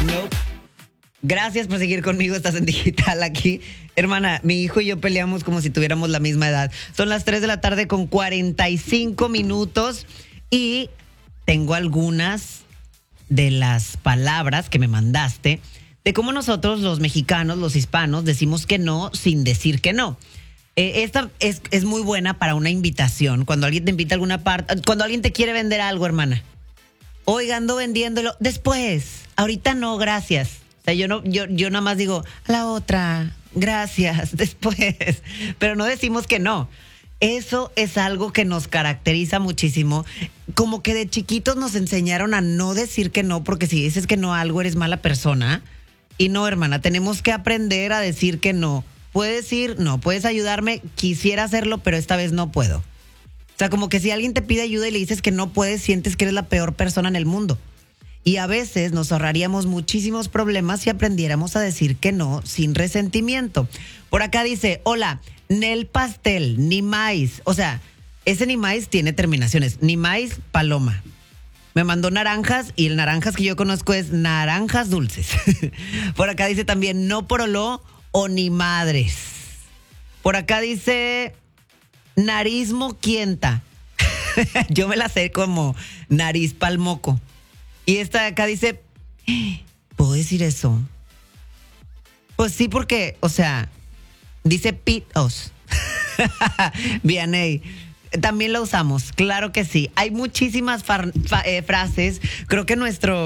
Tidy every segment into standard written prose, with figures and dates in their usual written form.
No. Gracias por seguir conmigo, estás en Digital aquí. Hermana, mi hijo y yo peleamos como si tuviéramos la misma edad. Son las 3 de la tarde con 45 minutos y tengo algunas de las palabras que me mandaste de cómo nosotros los mexicanos, los hispanos, decimos que no sin decir que no. Esta es muy buena para una invitación. Cuando alguien te invita a alguna parte, cuando alguien te quiere vender algo, hermana. Oiga, ando vendiéndolo. Después, ahorita no, gracias. O sea, yo nada más digo, a la otra, gracias, después. Pero no decimos que no. Eso es algo que nos caracteriza muchísimo. Como que de chiquitos nos enseñaron a no decir que no, porque si dices que no a algo eres mala persona. Y no, hermana, tenemos que aprender a decir que no. Puedes ir, no, puedes ayudarme, quisiera hacerlo, pero esta vez no puedo. O sea, como que si alguien te pide ayuda y le dices que no puedes, sientes que eres la peor persona en el mundo. Y a veces nos ahorraríamos muchísimos problemas si aprendiéramos a decir que no sin resentimiento. Por acá dice, hola, Nel pastel, ni maíz. O sea, ese ni maíz tiene terminaciones. Ni maíz, paloma. Me mandó naranjas y el naranjas que yo conozco es naranjas dulces. Por acá dice también, no poroló o ni madres. Por acá dice, nariz moquienta. Yo me la sé como nariz palmoco. Y esta de acá dice, ¿puedo decir eso? Pues sí, porque, o sea, dice pitos. Vianey. También lo usamos, claro que sí. Hay muchísimas frases. Creo que nuestro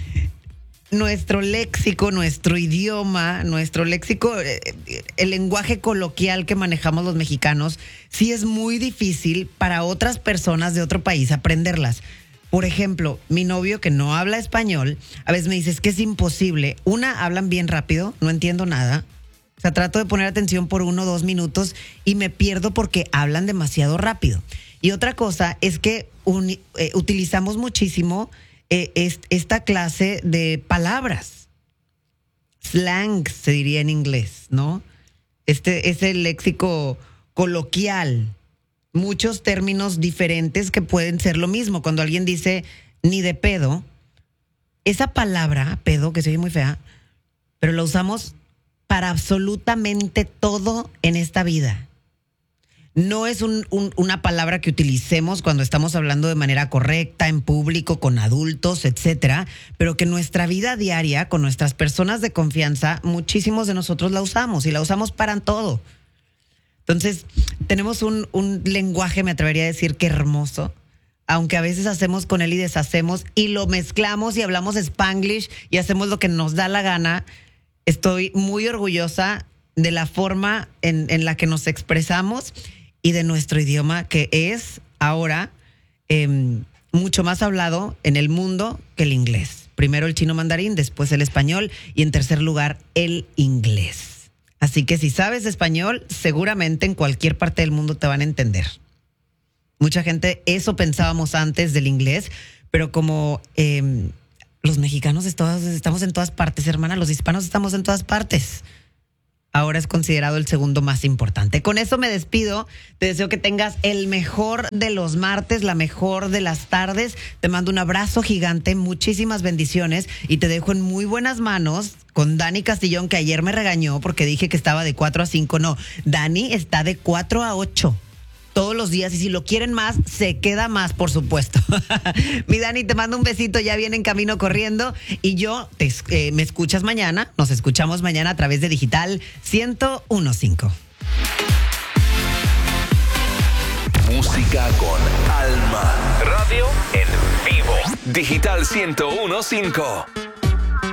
léxico, nuestro idioma, nuestro léxico, el lenguaje coloquial que manejamos los mexicanos, sí es muy difícil para otras personas de otro país aprenderlas. Por ejemplo, mi novio que no habla español, a veces me dice, es que es imposible. Una, hablan bien rápido, no entiendo nada. O sea, trato de poner atención por 1 o 2 minutos y me pierdo porque hablan demasiado rápido. Y otra cosa es que utilizamos muchísimo esta clase de palabras. Slang se diría en inglés, ¿no? Es el léxico coloquial. Muchos términos diferentes que pueden ser lo mismo. Cuando alguien dice ni de pedo, esa palabra, pedo, que se oye muy fea, pero la usamos para absolutamente todo en esta vida. No es una palabra que utilicemos cuando estamos hablando de manera correcta, en público, con adultos, etcétera, pero que en nuestra vida diaria, con nuestras personas de confianza, muchísimos de nosotros la usamos y la usamos para todo. Entonces, tenemos un lenguaje, me atrevería a decir que hermoso, aunque a veces hacemos con él y deshacemos y lo mezclamos y hablamos Spanglish y hacemos lo que nos da la gana. Estoy muy orgullosa de la forma en la que nos expresamos y de nuestro idioma, que es ahora mucho más hablado en el mundo que el inglés. Primero el chino mandarín, después el español y en tercer lugar el inglés. Así que si sabes español, seguramente en cualquier parte del mundo te van a entender. Mucha gente, eso pensábamos antes del inglés, pero como los mexicanos estamos en todas partes, hermana, los hispanos estamos en todas partes. Ahora es considerado el segundo más importante. Con eso me despido. Te deseo que tengas el mejor de los martes, la mejor de las tardes. Te mando un abrazo gigante, muchísimas bendiciones y te dejo en muy buenas manos con Dani Castillón, que ayer me regañó porque dije que estaba de 4 a 5. No, Dani está de 4 a 8. Todos los días, y si lo quieren más, se queda más, por supuesto. Mi Dani, te mando un besito, ya viene en camino corriendo. Y yo, me escuchas mañana, nos escuchamos mañana a través de Digital 101.5. Música con alma. Radio en vivo. Digital 101.5.